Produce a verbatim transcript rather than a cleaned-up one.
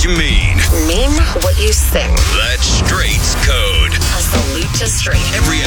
you mean. Mean what you sing. That's Straight's Code. A salute to Straight. Every